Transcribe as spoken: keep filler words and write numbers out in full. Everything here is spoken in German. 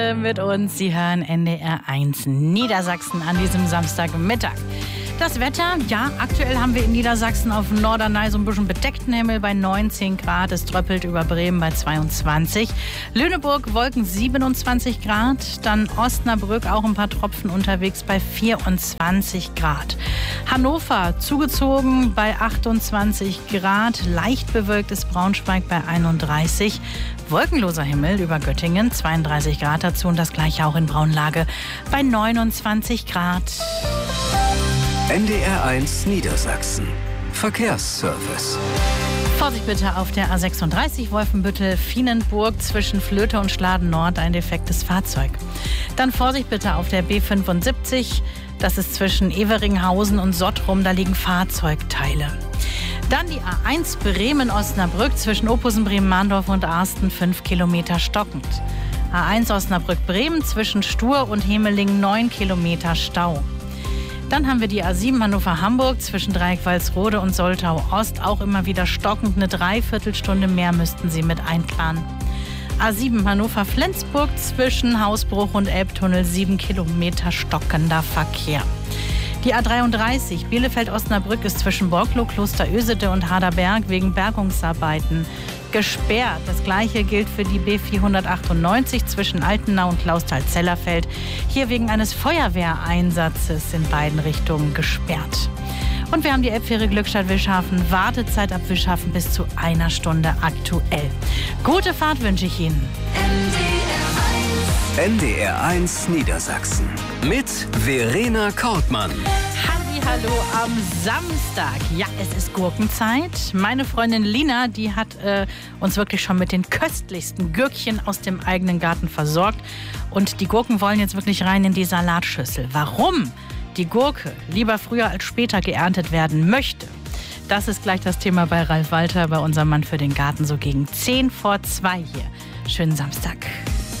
Mit uns, Sie hören N D R eins Niedersachsen an diesem Samstagmittag. Das Wetter, ja, aktuell haben wir in Niedersachsen auf dem Norderney so ein bisschen bedeckten Himmel bei neunzehn Grad. Es tröppelt über Bremen bei zweiundzwanzig. Lüneburg Wolken siebenundzwanzig Grad. Dann Osnabrück auch ein paar Tropfen unterwegs bei vierundzwanzig Grad. Hannover zugezogen bei achtundzwanzig Grad. Leicht bewölkt ist Braunschweig bei einunddreißig. Wolkenloser Himmel über Göttingen, zweiunddreißig Grad dazu und das gleiche auch in Braunlage bei neunundzwanzig Grad. N D R eins Niedersachsen. Verkehrsservice. Vorsicht bitte auf der A sechsunddreißig Wolfenbüttel-Vienenburg zwischen Flöte und Schladen Nord ein defektes Fahrzeug. Dann Vorsicht bitte auf der B fünfundsiebzig, das ist zwischen Everinghausen und Sottrum, da liegen Fahrzeugteile. Dann die A eins Bremen-Osnabrück zwischen Oppusen, Bremen-Mahndorf und Arsten, fünf Kilometer stockend. A eins Osnabrück-Bremen zwischen Stur und Hemeling, neun Kilometer Stau. Dann haben wir die A sieben Hannover-Hamburg zwischen Dreieck-Walsrode und Soltau-Ost, auch immer wieder stockend. Eine Dreiviertelstunde mehr müssten Sie mit einplanen. A sieben Hannover-Flensburg zwischen Hausbruch und Elbtunnel, sieben Kilometer stockender Verkehr. Die A dreiunddreißig Bielefeld-Osnabrück ist zwischen Borklow, Klosterösede und Harderberg wegen Bergungsarbeiten gesperrt. Das gleiche gilt für die B vierhundertachtundneunzig zwischen Altenau und Clausthal-Zellerfeld. Hier wegen eines Feuerwehreinsatzes in beiden Richtungen gesperrt. Und wir haben die Elbfähre Glückstadt-Wischhafen. Wartezeit ab Wischhafen bis zu einer Stunde aktuell. Gute Fahrt wünsche ich Ihnen. N D R eins Niedersachsen mit Verena Kortmann. Hallo am Samstag. Ja, es ist Gurkenzeit. Meine Freundin Lina, die hat äh, uns wirklich schon mit den köstlichsten Gürkchen aus dem eigenen Garten versorgt. Und die Gurken wollen jetzt wirklich rein in die Salatschüssel. Warum die Gurke lieber früher als später geerntet werden möchte, das ist gleich das Thema bei Ralf Walter, bei unserem Mann für den Garten, so gegen zehn vor zwei hier. Schönen Samstag.